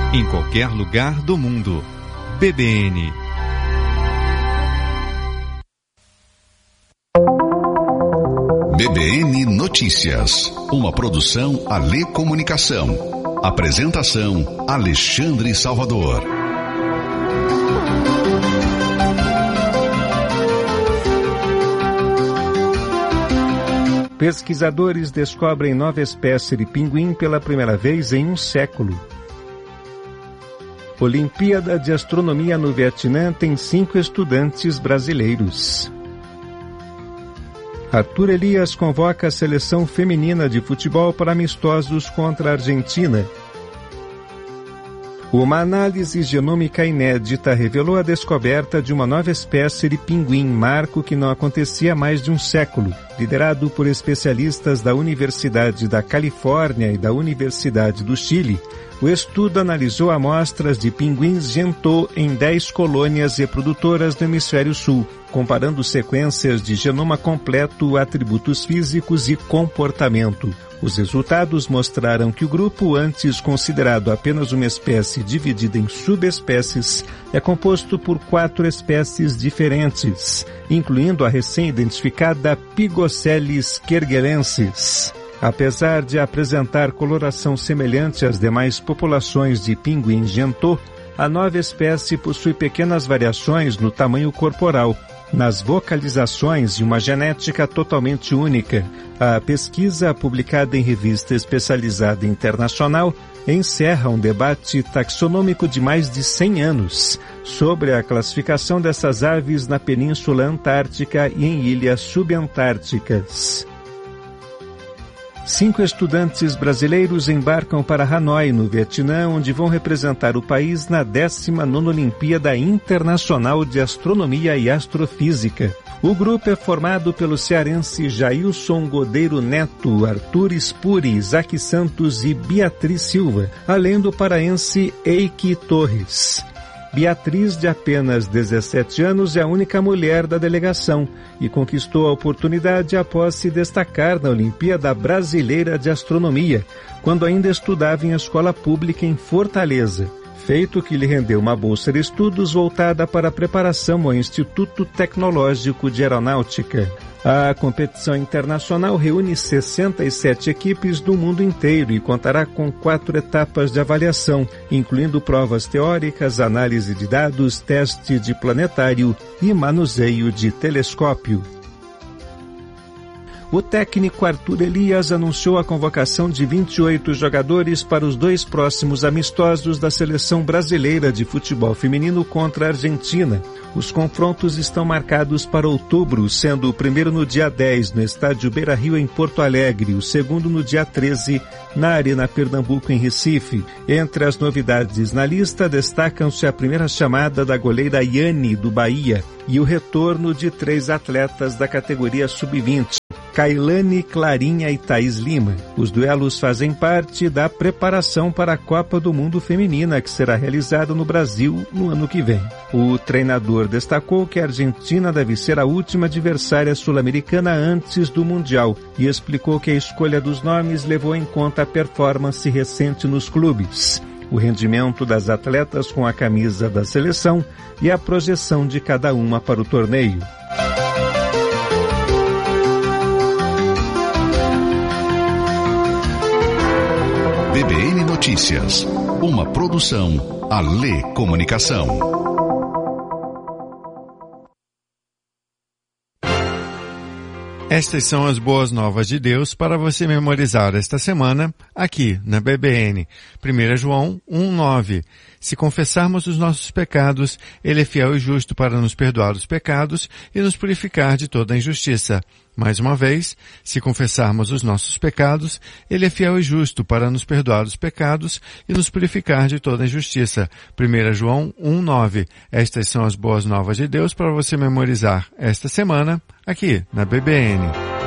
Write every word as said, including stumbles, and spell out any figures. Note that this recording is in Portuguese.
em qualquer lugar do mundo. B B N. B B N Notícias, uma produção Alê Comunicação. Apresentação Alexandre Salvador. Pesquisadores descobrem nova espécie de pinguim pela primeira vez em um século. Olimpíada de Astronomia no Vietnã tem cinco estudantes brasileiros. Arthur Elias convoca a seleção feminina de futebol para amistosos contra a Argentina. Uma análise genômica inédita revelou a descoberta de uma nova espécie de pinguim, marco que não acontecia há mais de um século. Liderado por especialistas da Universidade da Califórnia e da Universidade do Chile, o estudo analisou amostras de pinguins Gentoo em dez colônias reprodutoras do Hemisfério Sul, comparando sequências de genoma completo, atributos físicos e comportamento. Os resultados mostraram que o grupo, antes considerado apenas uma espécie dividida em subespécies, é composto por quatro espécies diferentes, incluindo a recém-identificada Pygoscelis kerguelensis. Apesar de apresentar coloração semelhante às demais populações de pinguim Gentoo, a nova espécie possui pequenas variações no tamanho corporal, nas vocalizações e uma genética totalmente única. A pesquisa, publicada em revista especializada internacional, encerra um debate taxonômico de mais de cem anos sobre a classificação dessas aves na Península Antártica e em ilhas subantárticas. Cinco estudantes brasileiros embarcam para Hanoi, no Vietnã, onde vão representar o país na décima nona Olimpíada Internacional de Astronomia e Astrofísica. O grupo é formado pelo cearense Jailson Godeiro Neto, Arthur Spuri, Isaac Santos e Beatriz Silva, além do paraense Eike Torres. Beatriz, de apenas dezessete anos, é a única mulher da delegação e conquistou a oportunidade após se destacar na Olimpíada Brasileira de Astronomia, quando ainda estudava em escola pública em Fortaleza, feito que lhe rendeu uma bolsa de estudos voltada para a preparação ao Instituto Tecnológico de Aeronáutica. A competição internacional reúne sessenta e sete equipes do mundo inteiro e contará com quatro etapas de avaliação, incluindo provas teóricas, análise de dados, teste de planetário e manuseio de telescópio. O técnico Arthur Elias anunciou a convocação de vinte e oito jogadores para os dois próximos amistosos da seleção brasileira de futebol feminino contra a Argentina. Os confrontos estão marcados para outubro, sendo o primeiro no dia dez no estádio Beira-Rio em Porto Alegre, o segundo no dia treze na Arena Pernambuco em Recife. Entre as novidades na lista destacam-se a primeira chamada da goleira Yane do Bahia e o retorno de três atletas da categoria sub vinte. Kailane, Clarinha e Thaís Lima. Os duelos fazem parte da preparação para a Copa do Mundo Feminina, que será realizada no Brasil no ano que vem. O treinador destacou que a Argentina deve ser a última adversária sul-americana antes do Mundial e explicou que a escolha dos nomes levou em conta a performance recente nos clubes, o rendimento das atletas com a camisa da seleção e a projeção de cada uma para o torneio. B B N Notícias, uma produção Alê Comunicação. Estas são as boas novas de Deus para você memorizar esta semana aqui na B B N. primeiro João um, nove. Se confessarmos os nossos pecados, Ele é fiel e justo para nos perdoar os pecados e nos purificar de toda a injustiça. Mais uma vez, se confessarmos os nossos pecados, Ele é fiel e justo para nos perdoar os pecados e nos purificar de toda a injustiça. primeiro João um, nove. Estas são as boas novas de Deus para você memorizar esta semana aqui na B B N.